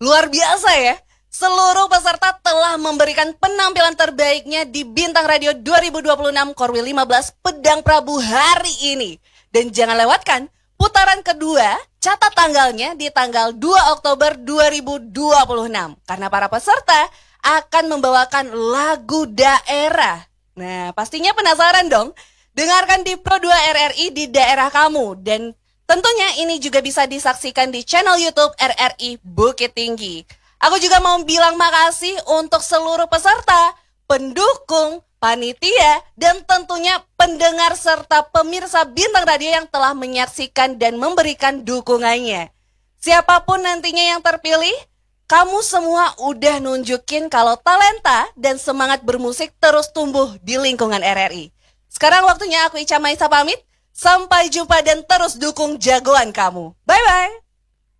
Luar biasa ya. Seluruh peserta telah memberikan penampilan terbaiknya di Bintang Radio 2026 Korwil 15 Pedang Prabu hari ini. Dan jangan lewatkan putaran kedua, catat tanggalnya di tanggal 2 Oktober 2026. Karena para peserta akan membawakan lagu daerah. Nah, pastinya penasaran dong? Dengarkan di Pro 2 RRI di daerah kamu. Dan tentunya ini juga bisa disaksikan di channel YouTube RRI Bukit Tinggi. Aku juga mau bilang makasih untuk seluruh peserta, pendukung, panitia, dan tentunya pendengar serta pemirsa Bintang Radio yang telah menyaksikan dan memberikan dukungannya. Siapapun nantinya yang terpilih, kamu semua udah nunjukin kalau talenta dan semangat bermusik terus tumbuh di lingkungan RRI. Sekarang waktunya aku Ica Maisa pamit. Sampai jumpa dan terus dukung jagoan kamu. Bye-bye.